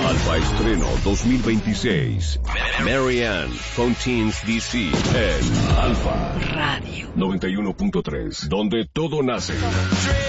Alfa Estreno 2026. Marianne Fontaine's DC en Alfa Radio 91.3, donde todo nace.